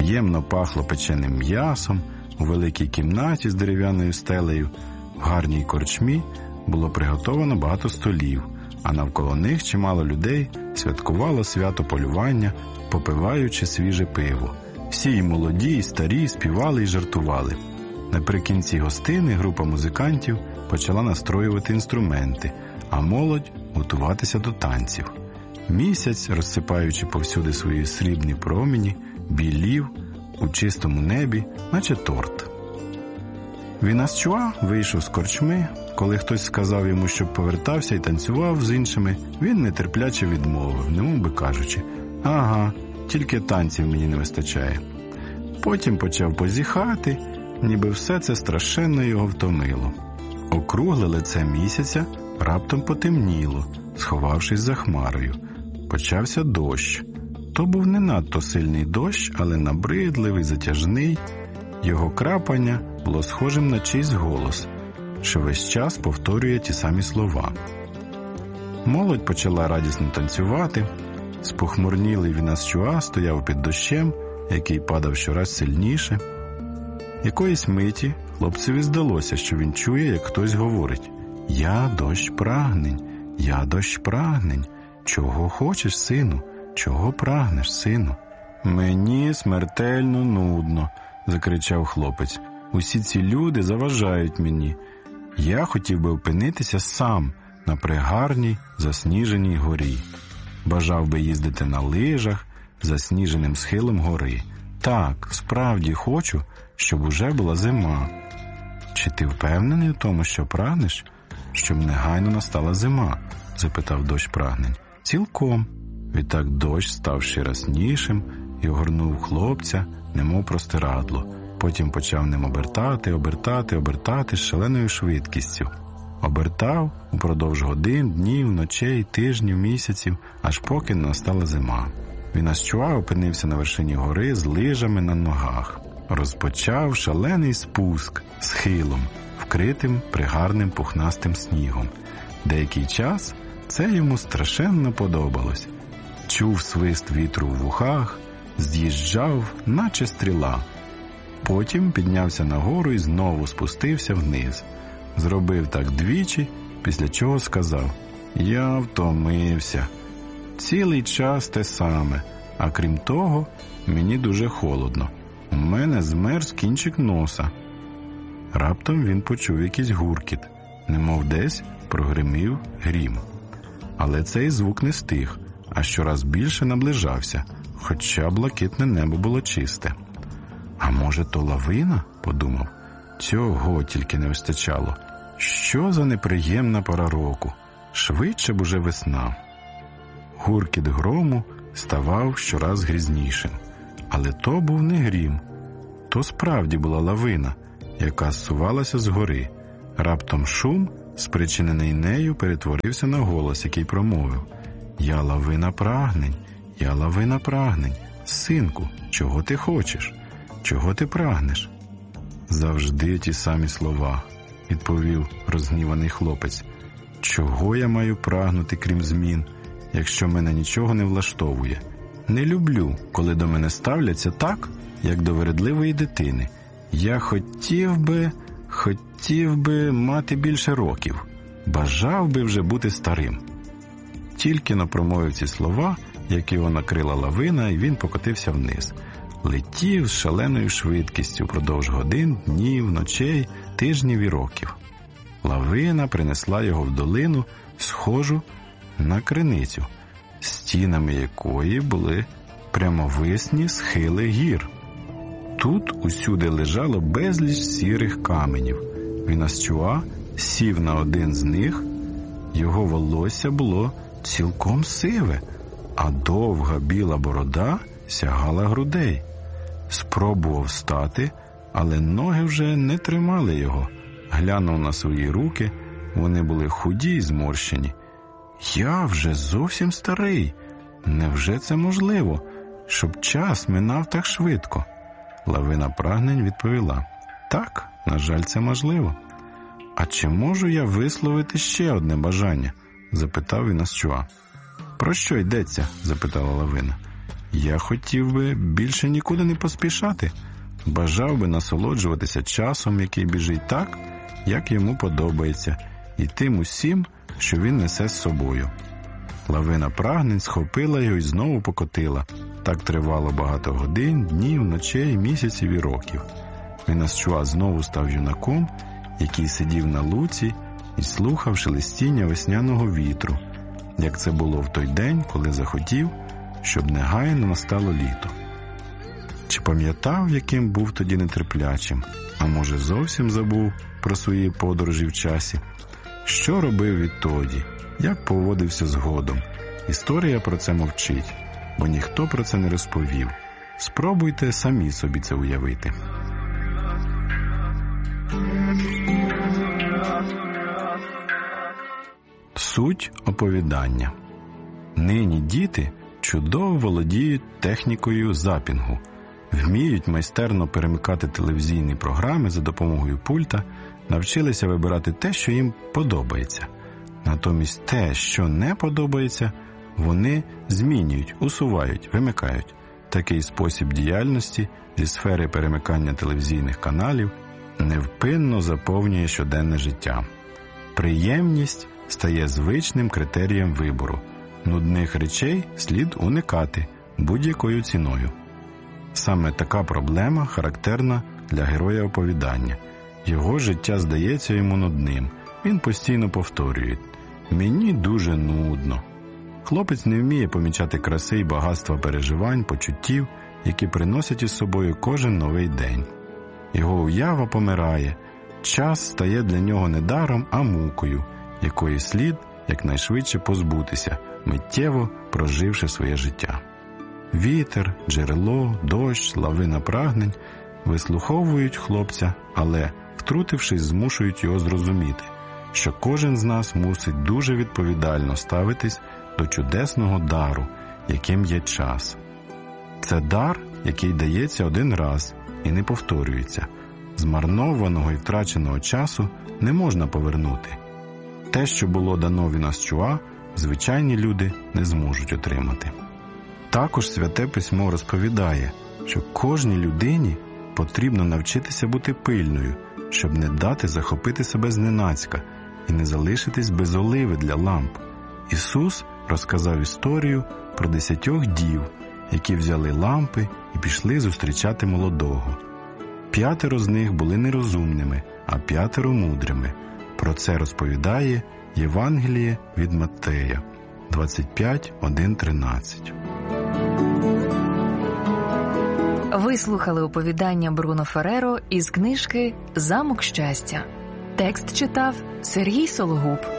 Приємно пахло печеним м'ясом, у великій кімнаті з дерев'яною стелею, в гарній корчмі було приготовано багато столів, а навколо них чимало людей святкувало свято полювання, попиваючи свіже пиво. Всі і молоді, і старі співали і жартували. Наприкінці гостини група музикантів почала настроювати інструменти, а молодь готуватися до танців. Місяць, розсипаючи повсюди свої срібні промені, білів у чистому небі, наче торт. Вінасчуа вийшов з корчми. Коли хтось сказав йому, щоб повертався і танцював з іншими, він нетерпляче відмовив, немов би кажучи: «Ага, тільки танців мені не вистачає». Потім почав позіхати, ніби все це страшенно його втомило. Округле лице місяця раптом потемніло, сховавшись за хмарою. Почався дощ. То був не надто сильний дощ, але набридливий, затяжний. Його крапання було схожим на чийсь голос, що весь час повторює ті самі слова. Молодь почала радісно танцювати. Спохмурнілий Вінасчуа стояв під дощем, який падав щораз сильніше. Якоїсь миті хлопцеві здалося, що він чує, як хтось говорить: «Я дощ прагнень, я дощ прагнень. Чого хочеш, сину? Чого прагнеш, сину?» «Мені смертельно нудно», – закричав хлопець. «Усі ці люди заважають мені. Я хотів би опинитися сам на пригарній засніженій горі. Бажав би їздити на лижах засніженим схилом гори. Так, справді хочу, щоб уже була зима». «Чи ти впевнений у тому, що прагнеш, щоб негайно настала зима?» – запитав дощ прагнень. «Цілком». Відтак дощ став ще раснішим і огорнув хлопця, немов простирадло. Потім почав ним обертати з шаленою швидкістю. Обертав упродовж годин, днів, ночей, тижнів, місяців, аж поки не настала зима. Вінасчуа опинився на вершині гори з лижами на ногах. Розпочав шалений спуск схилом, вкритим пригарним пухнастим снігом. Деякий час це йому страшенно подобалось. Чув свист вітру в вухах, з'їжджав, наче стріла. Потім піднявся нагору і знову спустився вниз. Зробив так двічі, після чого сказав: «Я втомився. Цілий час те саме, а крім того, мені дуже холодно. У мене змерз кінчик носа». Раптом він почув якийсь гуркіт, немов десь прогримів грім. Але цей звук не стих, а щораз більше наближався, хоча блакитне небо було чисте. «А може, то лавина?» – подумав. Цього тільки не вистачало. Що за неприємна пора року? Швидше б уже весна. Гуркіт грому ставав щораз грізнішим. Але то був не грім. То справді була лавина, яка зсувалася з гори. Раптом шум, спричинений нею, перетворився на голос, який промовив: «Я лавина прагнень, я лавина прагнень. Синку, чого ти хочеш? Чого ти прагнеш?» «Завжди ті самі слова», – відповів розгніваний хлопець. «Чого я маю прагнути, крім змін, якщо мене нічого не влаштовує? Не люблю, коли до мене ставляться так, як до вередливої дитини. Я хотів би мати більше років, бажав би вже бути старим». Тільки-но промовив ці слова, як його накрила лавина, і він покотився вниз. Летів з шаленою швидкістю впродовж годин, днів, ночей, тижнів і років. Лавина принесла його в долину, схожу на криницю, стінами якої були прямовисні схили гір. Тут усюди лежало безліч сірих каменів. Вінасчуа сів на один з них. Його волосся було цілком сиве, а довга біла борода сягала грудей. Спробував встати, але ноги вже не тримали його. Глянув на свої руки, вони були худі й зморщені. «Я вже зовсім старий. Невже це можливо, щоб час минав так швидко?» Лавина прагнень відповіла: «Так, на жаль, це можливо». «А чи можу я висловити ще одне бажання?» – запитав Вінасчуа. «Про що йдеться?» – запитала лавина. Я хотів би більше нікуди не поспішати, бажав би насолоджуватися часом, який біжить так, як йому подобається, і тим усім, що він несе з собою. Лавина прагнень схопила його і знову покотила. Так тривало багато годин, днів, ночей, місяців і років. Вінасчуа знову став юнаком, який сидів на луці і слухав шелестіння весняного вітру, як це було в той день, коли захотів, щоб негайно настало літо. Чи пам'ятав, яким був тоді нетерплячим, а може зовсім забув про свої подорожі в часі? Що робив відтоді? Як поводився згодом? Історія про це мовчить, бо ніхто про це не розповів. Спробуйте самі собі це уявити. Суть оповідання. Нині діти чудово володіють технікою запінгу, вміють майстерно перемикати телевізійні програми за допомогою пульта, навчилися вибирати те, що їм подобається. Натомість те, що не подобається, вони змінюють, усувають, вимикають. Такий спосіб діяльності зі сфери перемикання телевізійних каналів невпинно заповнює щоденне життя. Приємність стає звичним критерієм вибору. Нудних речей слід уникати будь-якою ціною. Саме така проблема характерна для героя оповідання. Його життя здається йому нудним. Він постійно повторює: «Мені дуже нудно». Хлопець не вміє помічати краси й багатства переживань, почуттів, які приносять із собою кожен новий день. Його уява помирає. Час стає для нього не даром, а мукою, якої слід якнайшвидше позбутися, миттєво проживши своє життя. Вітер, джерело, дощ, лавина прагнень вислуховують хлопця, але, втрутившись, змушують його зрозуміти, що кожен з нас мусить дуже відповідально ставитись до чудесного дару, яким є час. Це дар, який дається один раз і не повторюється. Змарнованого і втраченого часу не можна повернути. Те, що було дано Вінасчуа, звичайні люди не зможуть отримати. Також Святе Письмо розповідає, що кожній людині потрібно навчитися бути пильною, щоб не дати захопити себе зненацька і не залишитись без оливи для ламп. Ісус розказав історію про 10 дів, які взяли лампи і пішли зустрічати молодого. 5 з них були нерозумними, а 5 мудрими. Про це розповідає Євангеліє від Маттея 25:1-13. Ви слухали оповідання Бруно Ферреро із книжки «Замок щастя». Текст читав Сергій Сологуб.